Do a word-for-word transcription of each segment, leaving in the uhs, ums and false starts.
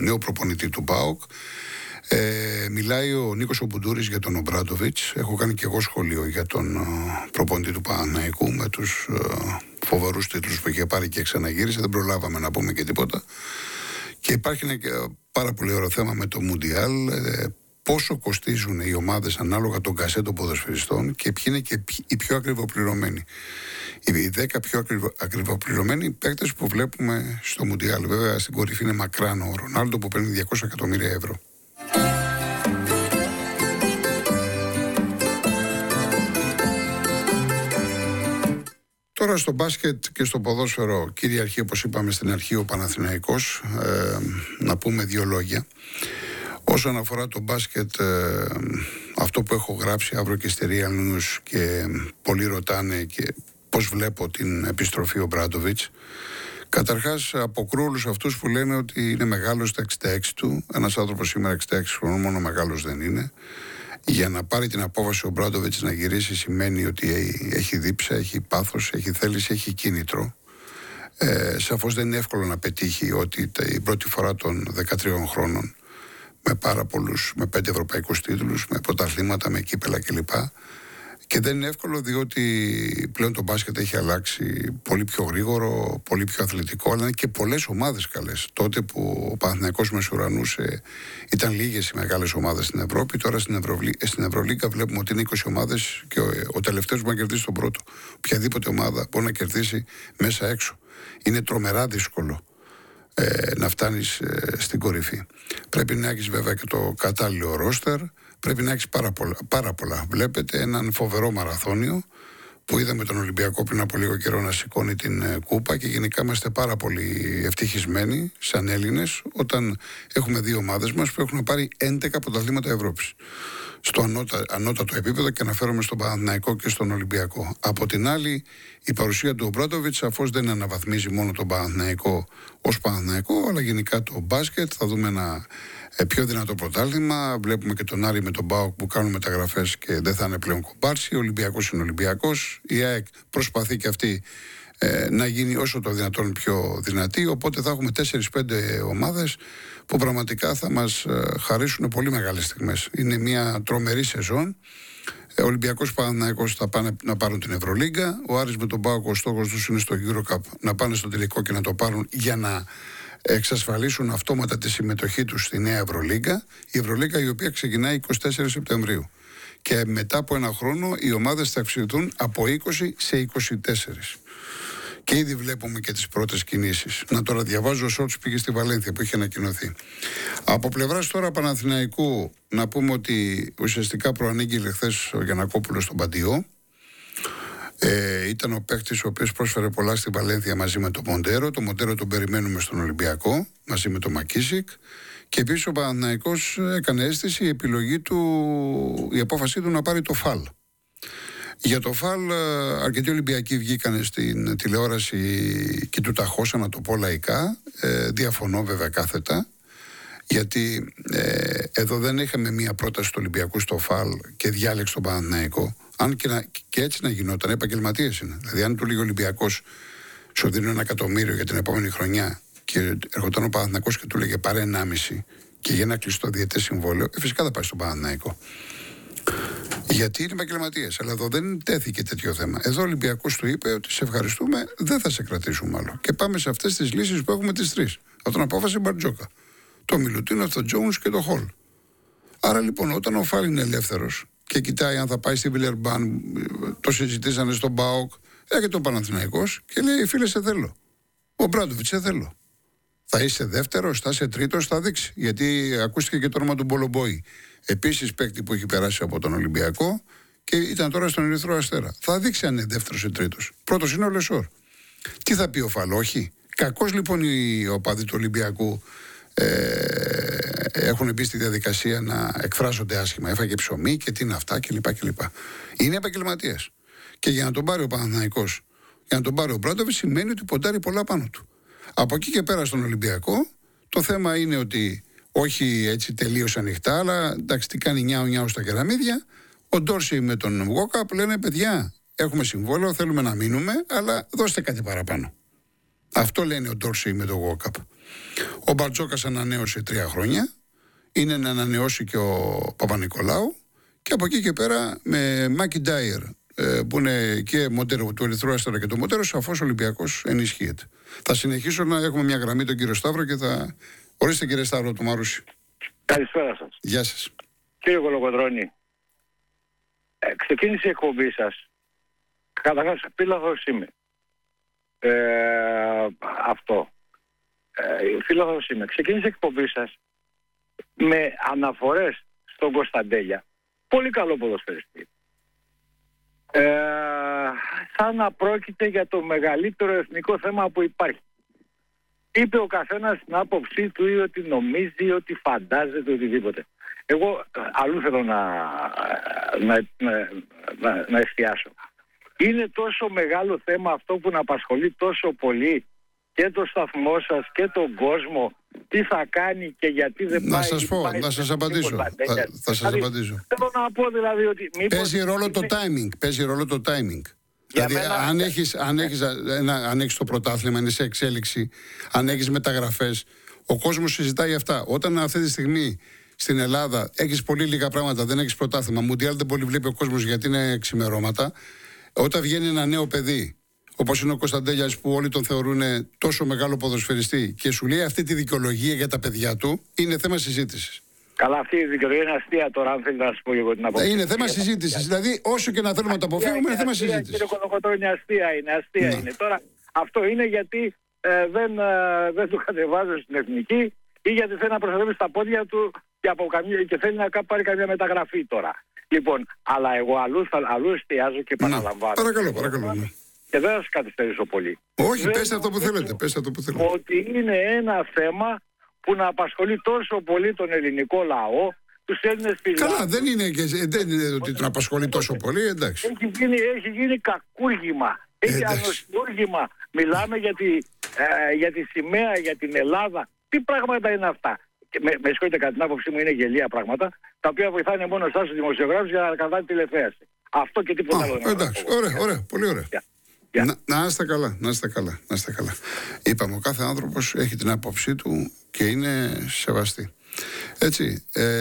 νέο προπονητή του ΠΑΟΚ. Ε, μιλάει ο Νίκος ο Μπουντούρης για τον Ομπράντοβιτς. Έχω κάνει και εγώ σχολείο για τον uh, προπονητή του Παναθηναϊκού με τους uh, φοβερούς τίτλους που είχε πάρει και ξαναγύρισε. Δεν προλάβαμε να πούμε και τίποτα. Και υπάρχει ένα και πάρα πολύ ωραίο θέμα με το Μουντιάλ. Ε, πόσο κοστίζουν οι ομάδες ανάλογα των κασέ των ποδοσφαιριστών και ποιοι είναι και ποιοι, οι πιο ακριβοπληρωμένοι. Οι δέκα πιο ακριβο, ακριβοπληρωμένοι παίκτες που βλέπουμε στο Μουντιάλ. Βέβαια στην κορυφή είναι μακράν ο Ρονάλντο που παίρνει διακόσια εκατομμύρια ευρώ. Τώρα στο μπάσκετ και στο ποδόσφαιρο κυριαρχεί, όπως είπαμε στην αρχή, ο Παναθηναϊκός. Ε, να πούμε δύο λόγια. Όσον αφορά το μπάσκετ, ε, αυτό που έχω γράψει αύριο και στη Real News και πολλοί ρωτάνε και πώς βλέπω την επιστροφή ο Μπράντοβιτς. Καταρχάς αποκρούω όλους αυτούς που λένε ότι είναι μεγάλος στα εξήντα έξι του. Ένας άνθρωπος σήμερα εξήντα έξι χρονών μόνο μεγάλος δεν είναι. Για να πάρει την απόφαση ο Μπράντοβιτς να γυρίσει σημαίνει ότι έχει δίψα, έχει πάθος, έχει θέληση, έχει κίνητρο. Ε, σαφώς δεν είναι εύκολο να πετύχει ότι την πρώτη φορά των δεκατριών χρόνων με πάρα πολλούς, με πέντε ευρωπαϊκούς τίτλους, με πρωταθλήματα, με κύπελα κλπ. Και δεν είναι εύκολο διότι πλέον το μπάσκετ έχει αλλάξει πολύ πιο γρήγορο, πολύ πιο αθλητικό, αλλά είναι και πολλές ομάδες καλές. Τότε που ο Παναθηναϊκός μεσουρανούσε ήταν λίγες οι μεγάλες ομάδες στην Ευρώπη, τώρα στην, Ευρωλί... στην Ευρωλίγκα βλέπουμε ότι είναι είκοσι ομάδες και ο, ο τελευταίος μπορεί να κερδίσει τον πρώτο. Οποιαδήποτε ομάδα μπορεί να κερδίσει μέσα έξω. Είναι τρομερά δύσκολο ε, να φτάνεις ε, στην κορυφή. Πρέπει να έχεις βέβαια και το κατάλληλο ρόστερ. Πρέπει να έχεις πάρα πολλά, πάρα πολλά. Βλέπετε έναν φοβερό μαραθώνιο που είδαμε τον Ολυμπιακό πριν από λίγο καιρό να σηκώνει την ε, κούπα και γενικά είμαστε πάρα πολύ ευτυχισμένοι σαν Έλληνες όταν έχουμε δύο ομάδες μας που έχουν πάρει έντεκα πρωταθλήματα Ευρώπης. Στο ανώτα, ανώτατο επίπεδο και αναφέρομαι στον Παναθηναϊκό και στον Ολυμπιακό. Από την άλλη, η παρουσία του Ομπράντοβιτς σαφώς δεν αναβαθμίζει μόνο τον Παναθηναϊκό ως Παναθηναϊκό, αλλά γενικά το μπάσκετ. Θα δούμε ένα ε, πιο δυνατό πρωτάθλημα. Βλέπουμε και τον Άρη με τον ΠΑΟΚ που κάνουν μεταγραφές και δεν θα είναι πλέον κομπάρσι. Ο Ολυμπιακός είναι Ολυμπιακός. Η ΑΕΚ προσπαθεί και αυτή ε, να γίνει όσο το δυνατόν πιο δυνατή. Οπότε θα έχουμε τέσσερις πέντε ομάδες που πραγματικά θα μας ε, χαρίσουν πολύ μεγάλες στιγμές. Είναι μια τρομερή σεζόν. Ο Ολυμπιακός Παναθηναϊκός θα πάνε να πάρουν την Ευρωλίγκα. Ο Άρης με τον ΠΑΟΚ, ο στόχος τους είναι στο EuroCup να πάνε στο τελικό και να το πάρουν για να εξασφαλίσουν αυτόματα τη συμμετοχή τους στη νέα Ευρωλίγκα. Η Ευρωλίγκα η οποία ξεκινάει εικοστή τέταρτη Σεπτεμβρίου. Και μετά από ένα χρόνο οι ομάδες θα αυξηθούν από είκοσι σε είκοσι τέσσερα. Και ήδη βλέπουμε και τις πρώτες κινήσεις. Να τώρα διαβάζω ο Σόλτς πήγε στη Βαλένθια που είχε ανακοινωθεί. Από πλευράς τώρα Παναθηναϊκού να πούμε ότι ουσιαστικά προανήγγειλε χθες ο Γιαννακόπουλος στον Παντιό. Ε, ήταν ο παίκτης ο οποίος πρόσφερε πολλά στη Βαλένθια μαζί με τον Μοντέρο. Το Μοντέρο τον περιμένουμε στον Ολυμπιακό μαζί με τον Μακίσικ. Και επίσης ο Παναθηναϊκός έκανε αίσθηση η επιλογή του, η απόφασή του να πάρει το ΦΑΛ. Για το ΦΑΛ αρκετοί Ολυμπιακοί βγήκαν στην τηλεόραση και του ταχώσαν, να το πω λαϊκά. Ε, διαφωνώ βέβαια κάθετα, γιατί ε, εδώ δεν είχαμε μία πρόταση του Ολυμπιακού στο ΦΑΛ και διάλεξε τον Παναθηναϊκό. Αν και, να, και έτσι να γινόταν, επαγγελματίες είναι. Δηλαδή αν του λέει ο Ολυμπιακός σου δίνει ένα εκατομμύριο για την επόμενη χρονιά και ερχόταν ο Παναθηναϊκός και του λέγε πάρε ενάμιση και για ένα κλειστό διετές συμβόλαιο, ε, φυσικά θα πάει στον Παναθηναϊκό. Γιατί είναι επαγγελματίες. Αλλά εδώ δεν τέθηκε τέτοιο θέμα. Εδώ ο Ολυμπιακός του είπε ότι σε ευχαριστούμε, δεν θα σε κρατήσουμε άλλο. Και πάμε σε αυτές τις λύσεις που έχουμε τις τρεις. Από τον απόφαση Μπαρτζόκα. Το Μιλουτίνο, το Τζόουνς και το Χολ. Άρα λοιπόν, όταν ο Φάλ είναι ελεύθερος και κοιτάει αν θα πάει στη Βιλερμπάν, το συζητήσανε στον ΠΑΟΚ, έρχεται ο Παναθηναϊκός και λέει: φίλε, σε θέλω. Ο Μπράντοβιτς, σε θέλω. Θα είσαι δεύτερος, θα είσαι τρίτος, θα δείξει. Γιατί ακούστηκε και το όνομα του Μπολομπόη. Επίσης παίκτη που έχει περάσει από τον Ολυμπιακό και ήταν τώρα στον Ερυθρό Αστέρα. Θα δείξει αν είναι δεύτερος ή τρίτος. Πρώτος είναι ο Λεσόρ. Τι θα πει ο Φαλ, όχι. Κακώς λοιπόν οι οπαδοί του Ολυμπιακού ε, έχουν μπει στη διαδικασία να εκφράζονται άσχημα. Έφαγε ψωμί και τι είναι αυτά κλπ. κλπ. Είναι επαγγελματίες. Και για να τον πάρει ο Παναθηναϊκός, για να τον πάρει ο Μπράντοβιτς, σημαίνει ότι ποντάρει πολλά πάνω του. Από εκεί και πέρα στον Ολυμπιακό, το θέμα είναι ότι όχι έτσι τελείως ανοιχτά, αλλά εντάξει, τι κάνει νιάου νιάου στα κεραμίδια. Ο Ντόρσεϊ με τον Γουόκαπ λένε: παιδιά, έχουμε συμβόλαιο, θέλουμε να μείνουμε, αλλά δώστε κάτι παραπάνω. Αυτό λένε ο Ντόρσεϊ με τον Γουόκαπ. Ο Μπαρτζόκας ανανέωσε τρία χρόνια. Είναι να ανανεώσει και ο Παπα-Νικολάου. Και από εκεί και πέρα με Μάκι Ντάιερ, που είναι και μοντέρο του Ερυθρού Αστέρα και το μοντέρο, σαφώς ο Ολυμπιακός ενισχύεται. Θα συνεχίσω να έχουμε μια γραμμή τον κύριο Σταύρο και θα. Ορίστε, κύριε Σταύρο του Μαρούσι. Καλησπέρα σας. Γεια σας. Κύριε Κολοκοντρώνη, ε, ξεκίνησε η εκπομπή σας. Καταρχάς, πύλαθος είμαι. Ε, αυτό. Ε, πύλαθος είμαι. Ξεκίνησε η εκπομπή σας με αναφορές στον Κωνσταντέλια. Πολύ καλό ποδοσφαιριστή. Ε, σαν να πρόκειται για το μεγαλύτερο εθνικό θέμα που υπάρχει. Είπε ο καθένας την άποψή του ή ότι νομίζει, ότι φαντάζεται, οτιδήποτε. Εγώ αλλού θέλω να, να, να, να, να εστιάσω. Είναι τόσο μεγάλο θέμα αυτό που να απασχολεί τόσο πολύ και το σταθμό σας και τον κόσμο, τι θα κάνει και γιατί δεν να πάει. Σας πω, πάει να σας απαντήσω. Θα, θα σας δηλαδή, απαντήσω. Θέλω να πω δηλαδή ότι μήπως παίζει ρόλο είναι... το timing. Παίζει ρόλο το timing. Για δηλαδή, μένα... αν έχεις, αν, έχεις, αν έχεις το πρωτάθλημα, αν είσαι εξέλιξη, αν έχεις μεταγραφές, ο κόσμος συζητάει αυτά. Όταν αυτή τη στιγμή στην Ελλάδα έχεις πολύ λίγα πράγματα, δεν έχεις πρωτάθλημα, Μουντιάλ δεν πολύ βλέπει ο κόσμος γιατί είναι ξημερώματα. Όταν βγαίνει ένα νέο παιδί, όπως είναι ο Κωνσταντέλιας που όλοι τον θεωρούν τόσο μεγάλο ποδοσφαιριστή και σου λέει αυτή τη δικαιολογία για τα παιδιά του, είναι θέμα συζήτησης. Καλά, αυτή η δικαιολογία είναι αστεία τώρα, αν θέλει να σου πω εγώ την απόψη. Είναι θέμα συζήτησης. Δηλαδή, όσο και να θέλουμε να το αποφύγουμε, είναι θέμα συζήτησης. Κύριε Κολοκοτρώνη, αστεία είναι, αστεία ναι. είναι. Τώρα, αυτό είναι γιατί ε, δεν, ε, δεν του κατεβάζω στην εθνική ή γιατί θέλει να προστατεύει στα πόδια του και, από καμία, και θέλει να πάρει καμία μεταγραφή τώρα. Λοιπόν, αλλά εγώ αλλού, αλλού εστιάζω και επαναλαμβάνω. Ναι. Παρακαλώ, παρακαλώ. Ναι. Και δεν θα σας καθυστερήσω πολύ. Όχι, πέστε αυτό που θέλετε. Πέστε αυτό που θέλετε. Ότι είναι ένα θέμα που να απασχολεί τόσο πολύ τον ελληνικό λαό, τους Έλληνες πιλάτες. Καλά, δεν είναι, και, δεν είναι ότι τον απασχολεί τόσο πολύ, εντάξει. Έχει γίνει, έχει γίνει κακούργημα, έχει ανοστούργημα. Μιλάμε για τη, ε, για τη σημαία, για την Ελλάδα. Τι πράγματα είναι αυτά? Και με, με συγχωρείτε, κατά την άποψή μου είναι γελία πράγματα, τα οποία βοηθάνε μόνο εσάς τους δημοσιογράφους για να καταβάλει τηλεθέαση. Αυτό και τίποτα άλλο. Εντάξει, ωραία, ωραία, πολύ ωραία. Yeah. Yeah. Να, να είστε καλά, να είστε καλά, να είστε καλά. Είπαμε, ο κάθε άνθρωπος έχει την άποψή του και είναι σεβαστή. Έτσι,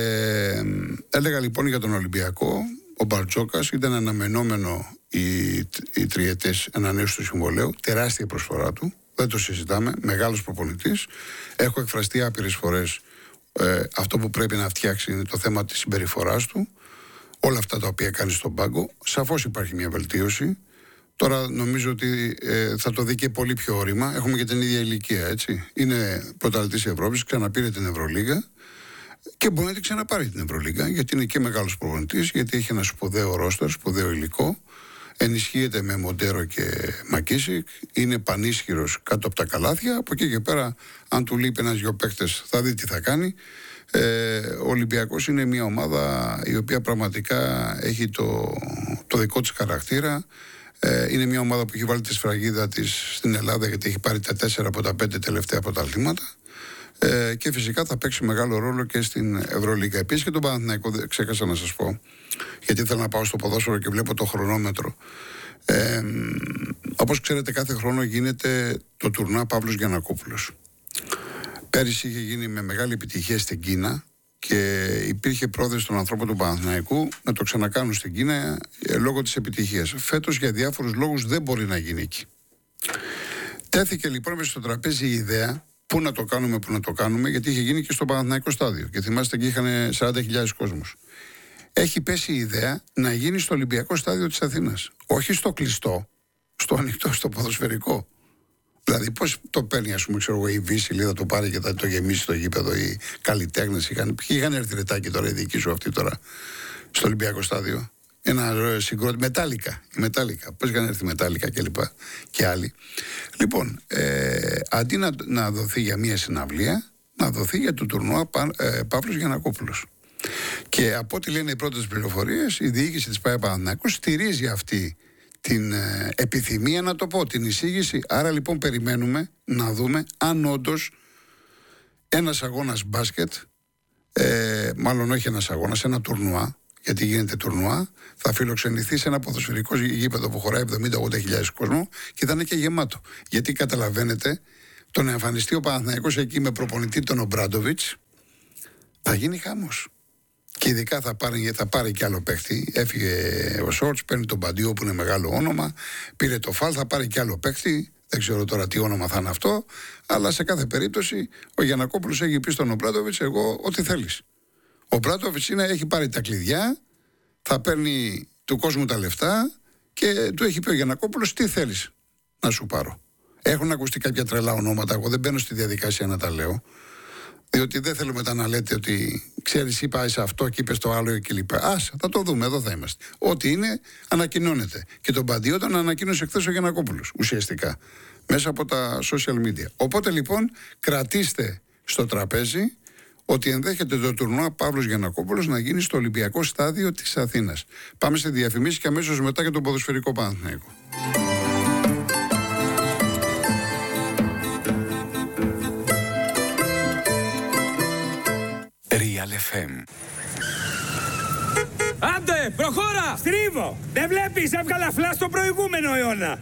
ε, έλεγα λοιπόν για τον Ολυμπιακό, ο Μπαρτζόκας ήταν αναμενόμενο η, η τριετές ανανέωση του συμβολέου, τεράστια προσφορά του, δεν το συζητάμε, μεγάλος προπονητής. Έχω εκφραστεί άπειρες φορές, ε, αυτό που πρέπει να φτιάξει είναι το θέμα της συμπεριφοράς του, όλα αυτά τα οποία κάνει στον πάγκο. Σαφώς υπάρχει μια βελτίωση. Τώρα νομίζω ότι ε, θα το δει και πολύ πιο όρημα. Έχουμε και την ίδια ηλικία, έτσι. Είναι πρωταθλητής Ευρώπης, ξαναπήρε την Ευρωλίγα και μπορεί να την ξαναπάρει την Ευρωλίγα, γιατί είναι και μεγάλος προπονητής, γιατί έχει ένα σπουδαίο ρόστερ, σπουδαίο υλικό. Ενισχύεται με Μοντέρο και Μακίσικ, είναι πανίσχυρος κάτω από τα καλάθια. Από εκεί και πέρα, αν του λείπει ένας δυο παίκτες, θα δει τι θα κάνει. Ε, ο Ολυμπιακός είναι μια ομάδα η οποία πραγματικά έχει το, το δικό της χαρακτήρα. Ε, είναι μια ομάδα που έχει βάλει τη σφραγίδα της στην Ελλάδα, γιατί έχει πάρει τα τέσσερα από τα πέντε τελευταία πρωταθλήματα. Ε, και φυσικά θα παίξει μεγάλο ρόλο και στην Ευρωλίγα. Επίσης και τον Παναθηναϊκό, ξέχασα να σας πω, γιατί ήθελα να πάω στο ποδόσφαιρο και βλέπω το χρονόμετρο. Ε, όπως ξέρετε, κάθε χρόνο γίνεται το τουρνουά Παύλος Γιαννακόπουλος. Πέρυσι είχε γίνει με μεγάλη επιτυχία στην Κίνα και υπήρχε πρόθεση των ανθρώπων του Παναθηναϊκού να το ξανακάνουν στην Κίνα ε, λόγω της επιτυχίας. Φέτος για διάφορους λόγους δεν μπορεί να γίνει εκεί. Τέθηκε λοιπόν στο τραπέζι η ιδέα πού να το κάνουμε, πού να το κάνουμε, γιατί είχε γίνει και στο Παναθηναϊκό στάδιο. Και θυμάστε εκεί είχαν σαράντα χιλιάδες κόσμους. Έχει πέσει η ιδέα να γίνει στο Ολυμπιακό στάδιο της Αθήνας. Όχι στο κλειστό, στο ανοιχτό, στο ποδοσφαιρικό. Δηλαδή, πώς το παίρνει, ας πούμε, ξέρω εγώ, η Βύση, θα το πάρει και θα το γεμίσει το γήπεδο, οι καλλιτέχνες. Είχαν, είχαν έρθει ρετάκι τώρα, η δική σου αυτή τώρα, στο Ολυμπιακό στάδιο. Ένα συγκρότημα, μετάλλικα, μετάλλικα. Πώς είχαν έρθει μετάλλικα και λοιπά και άλλοι. Λοιπόν, ε, αντί να, να δοθεί για μία συναυλία, να δοθεί για το τουρνουά ε, Παύλος Γιαννακόπουλος. Και από ό,τι λένε οι πρώτες πληροφορίες, η διοίκηση της ΠΑΕ Παναθηναϊκού στηρίζει αυτή την ε, επιθυμία, να το πω, την εισήγηση. Άρα λοιπόν περιμένουμε να δούμε αν όντως ένας αγώνας μπάσκετ, ε, μάλλον όχι ένας αγώνας, ένα τουρνουά, γιατί γίνεται τουρνουά, θα φιλοξενηθεί σε ένα ποδοσφαιρικό γήπεδο που χωράει εβδομήντα με ογδόντα χιλιάδες κόσμο και θα είναι και γεμάτο. Γιατί καταλαβαίνετε, το να εμφανιστεί ο Παναθηναϊκός εκεί με προπονητή τον Ομπράντοβιτς, θα γίνει χαμός. Και ειδικά θα πάρει, θα πάρει κι άλλο παίχτη. Έφυγε ο Σόρτς, παίρνει τον Παντιό που είναι μεγάλο όνομα, πήρε το Φαλ, θα πάρει κι άλλο παίχτη. Δεν ξέρω τώρα τι όνομα θα είναι αυτό, αλλά σε κάθε περίπτωση ο Γιαννακόπουλος έχει πει στον Ομπράντοβιτς: εγώ ό,τι θέλεις. Ο Ομπράντοβιτς έχει πάρει τα κλειδιά, θα παίρνει του κόσμου τα λεφτά και του έχει πει ο Γιαννακόπουλος: τι θέλεις να σου πάρω. Έχουν ακουστεί κάποια τρελά ονόματα. Εγώ δεν μπαίνω στη διαδικασία να τα λέω. Διότι δεν θέλω μετά να λέτε ότι ξέρεις, είπα σε αυτό και είπες το άλλο κλπ. Άσε, θα το δούμε, εδώ θα είμαστε. Ό,τι είναι, ανακοινώνεται. Και τον Παντιό τον ανακοίνωσε χθες ο Γιαννακόπουλος, ουσιαστικά, μέσα από τα social media. Οπότε λοιπόν, κρατήστε στο τραπέζι ότι ενδέχεται το τουρνουά Παύλος Γιαννακόπουλος να γίνει στο Ολυμπιακό Στάδιο της Αθήνας. Πάμε σε διαφημίσεις και αμέσως μετά για τον ποδοσφαιρικό Παναθηναϊκό. Real εφ εμ. Άντε, προχώρα! Στρίβω! Δεν βλέπεις, έβγαλα φλάς στο προηγούμενο αιώνα.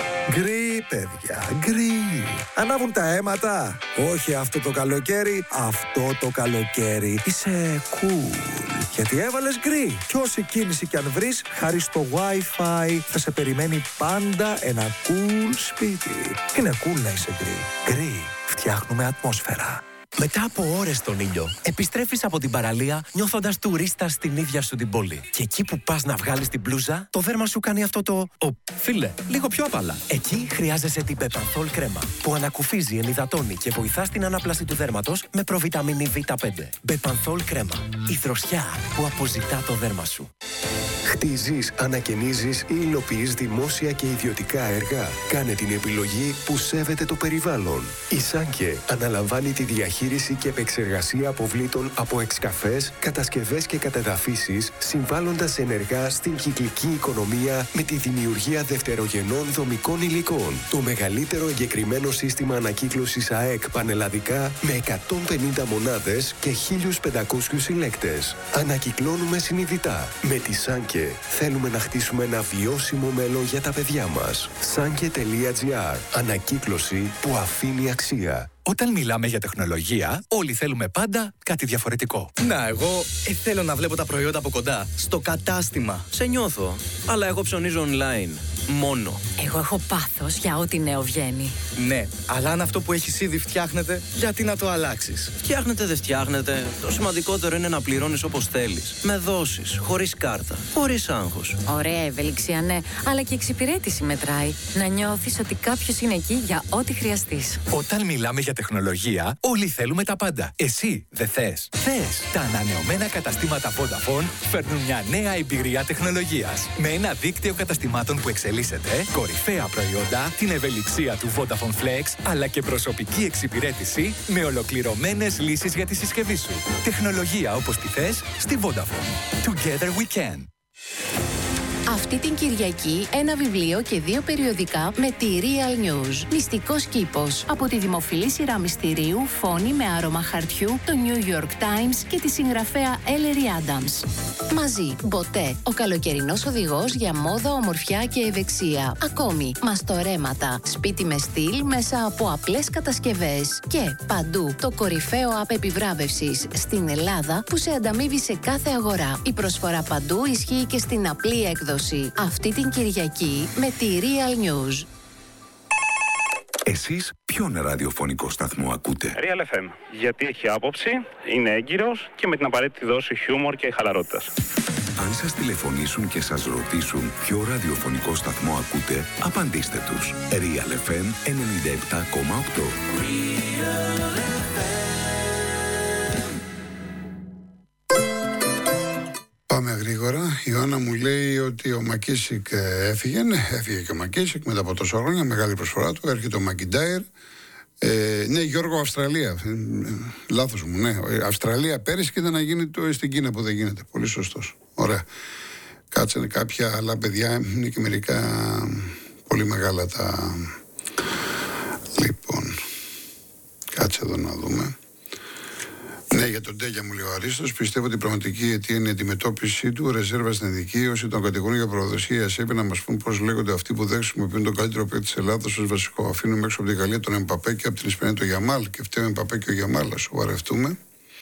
Γκρι, παιδιά, γκρι. Ανάβουν τα αίματα. Όχι αυτό το καλοκαίρι, αυτό το καλοκαίρι. Είσαι cool. Γιατί έβαλες γκρι. Κι όση κίνηση κι αν βρεις, χάρη στο Wi-Fi θα σε περιμένει πάντα ένα cool σπίτι. Είναι cool να είσαι γκρι. Γκρι. Φτιάχνουμε ατμόσφαιρα. Μετά από ώρες στον ήλιο, επιστρέφεις από την παραλία νιώθοντας τουρίστας στην ίδια σου την πόλη. Και εκεί που πας να βγάλεις την μπλούζα, το δέρμα σου κάνει αυτό το «Ω, φίλε, λίγο πιο απαλά». Εκεί χρειάζεσαι την Μπεπανθόλ κρέμα, που ανακουφίζει, ενυδατώνει και βοηθά στην ανάπλαση του δέρματος με προβιταμίνη βι πέντε. Μπεπανθόλ κρέμα, η δροσιά που αποζητά το δέρμα σου. Χτίζεις, ανακαινίζεις ή υλοποιείς δημόσια και ιδιωτικά έργα. Κάνε την επιλογή που σέβεται το περιβάλλον. Η Σάνκε αναλαμβάνει τη διαχείριση και επεξεργασία αποβλήτων από εξκαφές, κατασκευές και κατεδαφίσεις, συμβάλλοντας ενεργά στην κυκλική οικονομία με τη δημιουργία δευτερογενών δομικών υλικών. Το μεγαλύτερο εγκεκριμένο σύστημα ανακύκλωσης ΑΕΚ πανελλαδικά με εκατόν πενήντα μονάδες και χίλιους πεντακόσιους συλλέκτες. Ανακυκλώνουμε συνειδητά. Με τη Σάνκε θέλουμε να χτίσουμε ένα βιώσιμο μέλλον για τα παιδιά μας. Sanke τελεία τζι άρ. Ανακύκλωση που αφήνει αξία. Όταν μιλάμε για τεχνολογία, όλοι θέλουμε πάντα κάτι διαφορετικό. Να, εγώ ε, θέλω να βλέπω τα προϊόντα από κοντά. Στο κατάστημα. Σε νιώθω. Αλλά εγώ ψωνίζω online. Μόνο. Εγώ έχω πάθος για ό,τι νέο βγαίνει. Ναι, αλλά αν αυτό που έχεις ήδη φτιάχνεται, γιατί να το αλλάξεις. Φτιάχνεται, δεν φτιάχνεται. Το σημαντικότερο είναι να πληρώνεις όπως θέλεις. Με δόσεις, χωρίς κάρτα, χωρίς άγχος. Ωραία ευελιξία, ναι, αλλά και εξυπηρέτηση μετράει. Να νιώθεις ότι κάποιος είναι εκεί για ό,τι χρειαστείς. Όταν μιλάμε για τεχνολογία, όλοι θέλουμε τα πάντα. Εσύ δεν θες. Θες. Τα ανανεωμένα καταστήματα Vodafone φέρνουν μια νέα εμπειρία τεχνολογίας. Με ένα δίκτυο καταστημάτων που εξελίσσεται, κορυφαία προϊόντα, την ευελιξία του Vodafone Flex, αλλά και προσωπική εξυπηρέτηση με ολοκληρωμένες λύσεις για τη συσκευή σου. Τεχνολογία όπως τη θες στη Vodafone. Together we can. Αυτή την Κυριακή ένα βιβλίο και δύο περιοδικά με τη Real News. Μυστικός κήπος. Από τη δημοφιλή σειρά μυστηρίου Φόνη με άρωμα χαρτιού, το New York Times και τη συγγραφέα Ellery Adams. Μαζί, Μποτέ, ο καλοκαιρινός οδηγός για μόδα, ομορφιά και ευεξία. Ακόμη, μαστορέματα, σπίτι με στυλ μέσα από απλές κατασκευές. Και παντού, το κορυφαίο app επιβράβευσης στην Ελλάδα που σε ανταμείβει σε κάθε αγορά. Η προσφορά παντού ισχύει και στην απλή έκδοση. Αυτή την Κυριακή με τη Real News. Εσείς ποιον ραδιοφωνικό σταθμό ακούτε? Real εφ εμ, γιατί έχει άποψη, είναι έγκυρος και με την απαραίτητη δόση χιούμορ και χαλαρότητας. Αν σας τηλεφωνήσουν και σας ρωτήσουν ποιο ραδιοφωνικό σταθμό ακούτε, απαντήστε τους. Real εφ εμ ενενήντα επτά κόμμα οκτώ. Πάμε γρήγορα. Η Ιωάννα μου λέει ότι ο Μακίσικ έφυγε. Ναι, έφυγε και ο Μακίσικ μετά από τόσα χρόνια. Μεγάλη προσφορά του. Έρχεται ο Μακιντάιρ. Ε, ναι, Γιώργο, Αυστραλία. Ε, λάθος μου, ναι. Αυστραλία πέρυσι και ήταν να γίνει το στην Κίνα που δεν γίνεται. Πολύ σωστός. Ωραία. Κάτσανε κάποια άλλα παιδιά. Είναι και μερικά πολύ μεγάλα τα. Λοιπόν. Κάτσε εδώ να δούμε. Ναι, για τον Τέλια μου λέει ο Αρίστος. Πιστεύω ότι η πραγματική αιτία είναι η αντιμετώπιση του, ρεζέρβα στην δικαίωση των κατηγοριών για προδοσία. Έπρεπε να μα πούν πώς λέγονται αυτοί που δεν χρησιμοποιούν τον καλύτερο παίκτη τη Ελλάδας ως βασικό. Αφήνουμε έξω από τη Γαλλία τον Εμπαπέ και από την Ισπανία τον Γιαμάλ. Και φταίμε Εμπαπέ και ο Γιαμάλ. Α σοβαρευτούμε.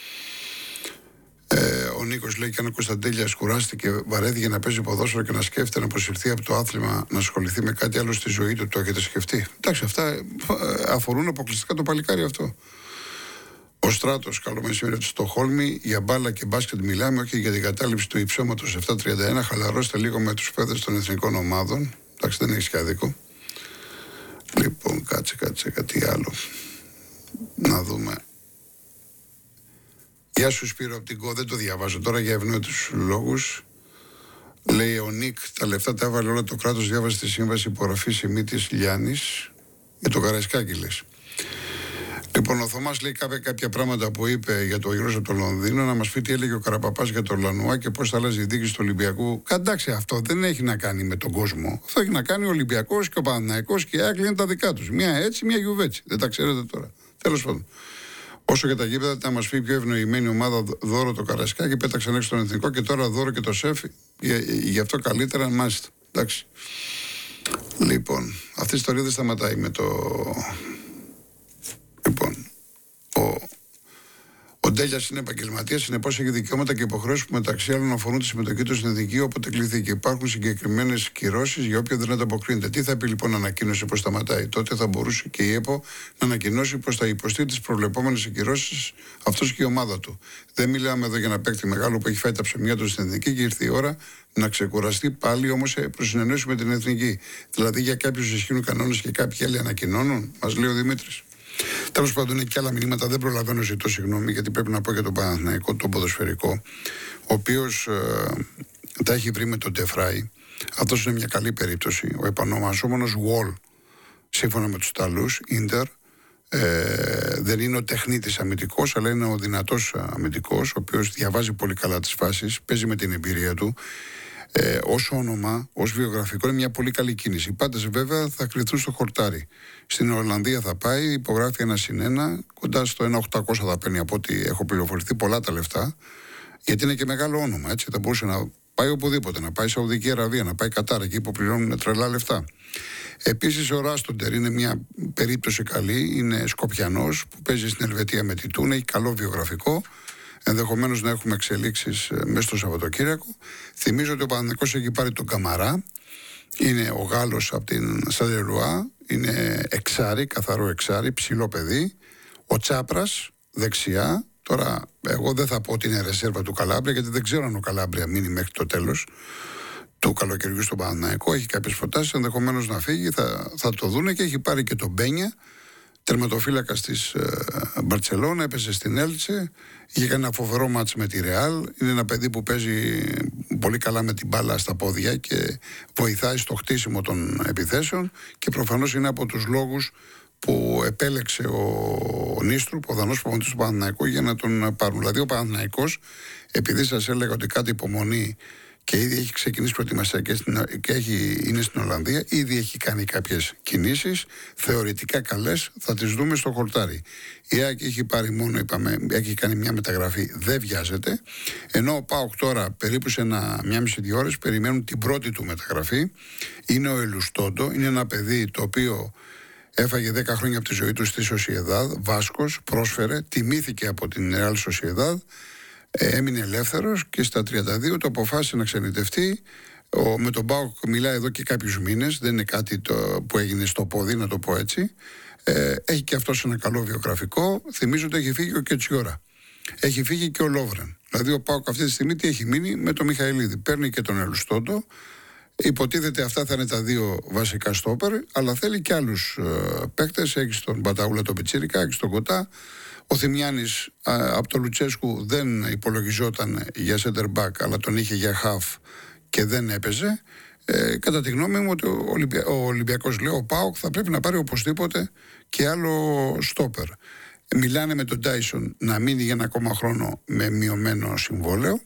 Ε, ο Νίκος λέει: και αν ο Κωνσταντέλιας κουράστηκε, βαρέθηκε να παίζει ποδόσφαιρο και να σκέφτεται να αποσυρθεί από το άθλημα, να ασχοληθεί με κάτι άλλο στη ζωή του, το έχετε σκεφτεί? Εντάξει, αυτά αφορούν αποκλειστικά το παλικάρι αυτό. Ο Στράτος, καλό μεσημέρι του Στοχόλμη. Για μπάλα και μπάσκετ μιλάμε, όχι για την κατάληψη του υψώματος επτακόσια τριάντα ένα. Χαλαρώστε λίγο με τους παίδες των εθνικών ομάδων. Εντάξει, δεν έχει και άδικο. Λοιπόν, κάτσε, κάτσε, κάτι άλλο. Να δούμε. Γεια σου Σπύρο από την ΚΟ, δεν το διαβάζω τώρα για ευνόητους λόγους. Λέει ο Νίκ, τα λεφτά τα έβαλε όλα το κράτος, διάβασε τη σύμβαση υπογραφή Σιμίτης Λιάννης. Για το Καραϊσκάκη λες. Λοιπόν, ο Θωμάς λέει κάποια, κάποια πράγματα που είπε για το γύρω από το Λονδίνο, να μας πει τι έλεγε ο Καραπαπάς για το Λανουά και πώς θα αλλάζει η διοίκηση του Ολυμπιακού. Καντάξει, αυτό δεν έχει να κάνει με τον κόσμο. Αυτό έχει να κάνει ο Ολυμπιακός και ο Παναθηναϊκός και η Άκη είναι τα δικά τους. Μία έτσι, μία γιουβέτσι. Δεν τα ξέρετε τώρα. Τέλος πάντων. Όσο για τα γήπεδα, να μας πει πιο ευνοημένη ομάδα δώρο το Καραϊσκάκη, πέταξαν έξω τον εθνικό και τώρα δώρο και το ΣΕΦ. Γι' αυτό καλύτερα, μάλιστα. Εντάξει. Λοιπόν, αυτή η ιστορία δεν σταματάει με το. Λοιπόν, ο, ο Ντέλιας είναι επαγγελματίας, συνεπώς έχει δικαιώματα και υποχρεώσεις που μεταξύ άλλων αφορούν τη συμμετοχή του στην εθνική όποτε κληθεί. Υπάρχουν συγκεκριμένες κυρώσεις για όποιον δεν ανταποκρίνεται. Τι θα πει λοιπόν ανακοίνωση πως σταματάει? Τότε θα μπορούσε και η ΕΠΟ να ανακοινώσει πως θα υποστεί τις προβλεπόμενες κυρώσεις αυτός και η ομάδα του. Δεν μιλάμε εδώ για ένα παίκτη μεγάλο που έχει φάει τα ψωμιά του στην εθνική και ήρθε η ώρα να ξεκουραστεί πάλι όμως προς συνεννόηση με την εθνική. Δηλαδή για κάποιους ισχύουν κανόνες και κάποιοι άλλοι ανακοινώνουν, μας λέει ο Δημήτρης. Τέλος πάντων, είναι και άλλα μηνύματα. Δεν προλαβαίνω, ζητώ συγγνώμη, γιατί πρέπει να πω για τον Παναθηναϊκό, τον ποδοσφαιρικό, ο οποίος ε, τα έχει βρει με τον Ντεφράι. Αυτός είναι μια καλή περίπτωση. Ο επανομαζόμενος Wall, σύμφωνα με τους Ιταλούς, Ίντερ, ε, δεν είναι ο τεχνίτης αμυντικός, αλλά είναι ο δυνατός αμυντικός, ο οποίος διαβάζει πολύ καλά τις φάσεις, παίζει με την εμπειρία του. Ε, ως όνομα, ως βιογραφικό, είναι μια πολύ καλή κίνηση. Οι πάντες βέβαια θα κρυθούν στο χορτάρι. Στην Ολλανδία θα πάει, υπογράφει ένα συν ένα, κοντά στο ένα χιλιάδες οκτακόσια θα παίρνει από ό,τι έχω πληροφορηθεί, πολλά τα λεφτά, γιατί είναι και μεγάλο όνομα. Έτσι, θα μπορούσε να πάει οπουδήποτε, να πάει Σαουδική Αραβία, να πάει Κατάρα, εκεί που πληρώνουν τρελά λεφτά. Επίσης ο Ράστοντερ είναι μια περίπτωση καλή, είναι Σκοπιανός που παίζει στην Ελβετία με τη Τούν, έχει καλό βιογραφικό. Ενδεχομένως να έχουμε εξελίξεις μέσα στο Σαββατοκύριακο. Θυμίζω ότι ο Παναθηναϊκός έχει πάρει τον Καμαρά. Είναι ο Γάλλος από την Σαλερουά. Είναι εξάρι, καθαρό εξάρι, ψηλό παιδί. Ο Τσάπρας, δεξιά. Τώρα, εγώ δεν θα πω ότι είναι ρεσέρβα του Καλάμπρια, γιατί δεν ξέρω αν ο Καλάμπρια μείνει μέχρι το τέλος του καλοκαιριού στον Παναθηναϊκό. Έχει κάποιες προτάσεις, ενδεχομένως να φύγει. Θα, θα το δούνε και έχει πάρει και τον Μπένια. Τερματοφύλακα της Μπαρτσελώνα, έπαιζε στην Έλτσε, είχε κάνει ένα φοβερό μάτς με τη Ρεάλ. Είναι ένα παιδί που παίζει πολύ καλά με την μπάλα στα πόδια και βοηθάει στο χτίσιμο των επιθέσεων και προφανώς είναι από τους λόγους που επέλεξε ο Νίστρου, ο Δανός προπονητής του Παναθηναϊκού, για να τον πάρουν. Δηλαδή ο Παναθηναϊκός, επειδή σας έλεγα ότι κάτι υπομονή και ήδη έχει ξεκινήσει προετοιμασία και, στην, και έχει, είναι στην Ολλανδία, ήδη έχει κάνει κάποιες κινήσεις, θεωρητικά καλές, θα τις δούμε στο χορτάρι. Η ΑΕΚ έχει πάρει μόνο, είπαμε, έχει κάνει μια μεταγραφή, δεν βιάζεται, ενώ ο ΠΑΟΚ τώρα περίπου σε ένα, μια μισή δύο ώρες περιμένουν την πρώτη του μεταγραφή. Είναι ο Ελουστόντο, είναι ένα παιδί το οποίο έφαγε δέκα χρόνια από τη ζωή του στη Σοσιεδάδ, Βάσκος, πρόσφερε, τιμήθηκε από την Ρεάλ Σοσιεδάδ. Έμεινε ελεύθερος και στα τριάντα δύο το αποφάσισε να ξενιτευτεί. Ο, με τον ΠΑΟΚ μιλάει εδώ και κάποιους μήνες, δεν είναι κάτι το, που έγινε στο πόδι, να το πω έτσι. Ε, έχει και αυτός ένα καλό βιογραφικό. Θυμίζω ότι έχει φύγει ο Κετσιόρα. Έχει φύγει και ο Λόβρεν. Δηλαδή ο ΠΑΟΚ αυτή τη στιγμή τι έχει μείνει? Με τον Μιχαηλίδη. Παίρνει και τον Ελουστόντο. Υποτίθεται αυτά θα είναι τα δύο βασικά στόπερ, αλλά θέλει και άλλους ε, παίκτες. Έχει τον Μπαταούλα τον Πιτσίρικα, έχει τον Κοτά. Ο Θημιάνης α, από το Λουτσέσκου δεν υπολογιζόταν για center back, αλλά τον είχε για half και δεν έπαιζε. Ε, κατά τη γνώμη μου, ότι ο, Ολυμπια... ο Ολυμπιακός, λέω, ο ΠΑΟΚ θα πρέπει να πάρει οπωσδήποτε και άλλο στόπερ. Μιλάνε με τον Τάισον να μείνει για ένα ακόμα χρόνο με μειωμένο συμβόλαιο.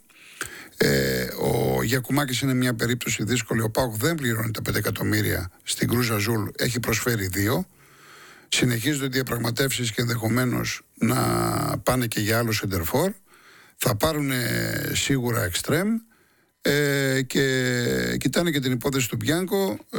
Ε, ο Γιακουμάκης είναι μια περίπτωση δύσκολη. Ο ΠΑΟΚ δεν πληρώνει τα πέντε εκατομμύρια στην Κρούζ Αζούλ, έχει προσφέρει δύο. Συνεχίζονται διαπραγματεύσεις και ενδεχομένως να πάνε και για άλλο σεντερφόρ. Θα πάρουν σίγουρα εξτρέμ ε, και κοιτάνε και την υπόθεση του Μπιάνκο ε,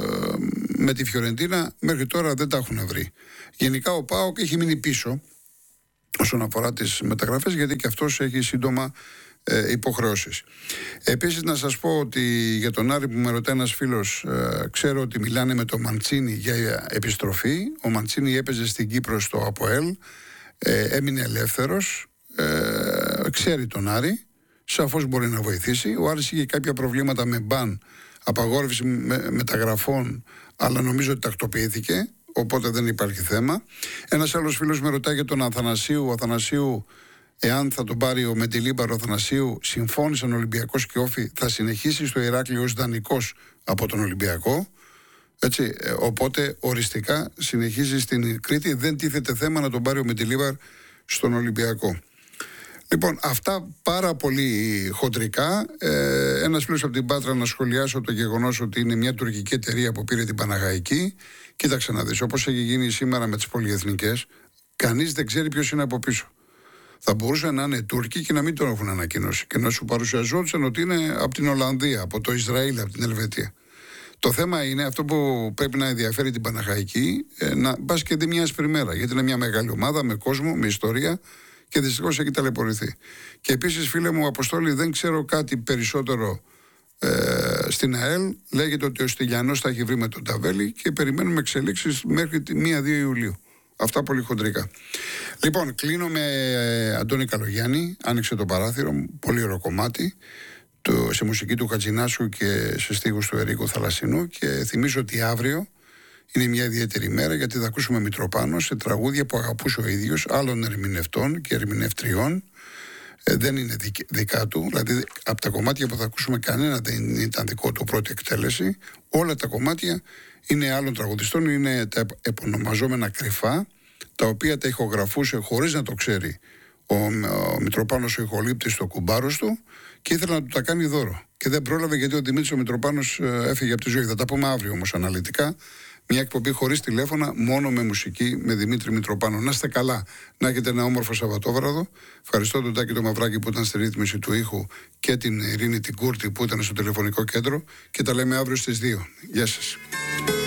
με τη Φιωρεντίνα. Μέχρι τώρα δεν τα έχουν βρει. Γενικά ο ΠΑΟΚ έχει μείνει πίσω όσον αφορά τις μεταγραφές, γιατί και αυτός έχει σύντομα ε, υποχρεώσεις. Επίσης να σας πω ότι για τον Άρη που με ρωτάει ένας φίλος, ε, ξέρω ότι μιλάνε με τον Μαντσίνη για επιστροφή. Ο Μαντσίνη έπαιζε στην Κύπρο στο ΑΠΟΕΛ, ε, έμεινε ελεύθερος, ε, ξέρει τον Άρη, σαφώς μπορεί να βοηθήσει. Ο Άρης είχε κάποια προβλήματα με μπαν, απαγόρευση με, μεταγραφών, αλλά νομίζω ότι τακτοποιήθηκε, οπότε δεν υπάρχει θέμα. Ένας άλλος φίλος με ρωτάει για τον Αθανασίου. Ο Αθανασίου, εάν θα τον πάρει ο Μεντιλίμπαρο Αθανασίου, συμφώνησαν ο Ολυμπιακός και Όφη, θα συνεχίσει στο Ηράκλειο ως δανεικός από τον Ολυμπιακό. Έτσι, οπότε οριστικά συνεχίζει στην Κρήτη. Δεν τίθεται θέμα να τον πάρει ο Μεντιλίμπαρ στον Ολυμπιακό. Λοιπόν, αυτά πάρα πολύ χοντρικά. Ε, ένας φίλος από την Πάτρα να σχολιάσω το γεγονός ότι είναι μια τουρκική εταιρεία που πήρε την Παναχαϊκή. Κοίταξε να δεις, όπως έχει γίνει σήμερα με τις πολυεθνικές, κανείς δεν ξέρει ποιος είναι από πίσω. Θα μπορούσαν να είναι Τούρκοι και να μην τον έχουν ανακοινώσει και να σου παρουσιαζόντουσαν ότι είναι από την Ολλανδία, από το Ισραήλ, από την Ελβετία. Το θέμα είναι αυτό που πρέπει να ενδιαφέρει την Παναχαϊκή, ε, να πας και δει μια άσπρη μέρα, γιατί είναι μια μεγάλη ομάδα με κόσμο, με ιστορία. Και δυστυχώς έχει ταλαιπωρηθεί. Και επίσης, φίλε μου Αποστόλη, δεν ξέρω κάτι περισσότερο ε, στην ΑΕΛ. Λέγεται ότι ο Στυλιανός θα έχει βρει με τον Ταβέλη και περιμένουμε εξελίξεις μέχρι τη μία δύο Ιουλίου. Αυτά πολύ χοντρικά. Λοιπόν, κλείνω με ε, Αντώνη Καλογιάννη. Άνοιξε το παράθυρο, πολύ ωραίο κομμάτι. Το, σε μουσική του Χατζηνάσου και σε στίχους του Ερίκου Θαλασσινού. Και θυμίζω ότι αύριο είναι μια ιδιαίτερη μέρα, γιατί θα ακούσουμε Μητροπάνο σε τραγούδια που αγαπούσε ο ίδιος, άλλων ερμηνευτών και ερμηνευτριών. Ε, δεν είναι δικ, δικά του. Δηλαδή, από τα κομμάτια που θα ακούσουμε, κανένα δεν ήταν δικό του πρώτη εκτέλεση. Όλα τα κομμάτια είναι άλλων τραγουδιστών, είναι τα επωνομαζόμενα κρυφά, τα οποία τα ηχογραφούσε χωρίς να το ξέρει ο, ο Μητροπάνος ο ηχολήπτης στο κουμπάρος του, και ήθελε να του τα κάνει δώρο. Και δεν πρόλαβε, γιατί ο Δημήτρης ο Μητροπάνος έφυγε από τη ζωή. Θα τα πούμε αύριο όμως αναλυτικά. Μια εκπομπή χωρίς τηλέφωνα, μόνο με μουσική, με Δημήτρη Μητροπάνο. Να είστε καλά, να έχετε ένα όμορφο Σαββατόβραδο. Ευχαριστώ τον Τάκη το Μαυράκη που ήταν στη ρύθμιση του ήχου και την Ειρήνη την Κούρτη που ήταν στο τηλεφωνικό κέντρο. Και τα λέμε αύριο στις δύο. Γεια σας.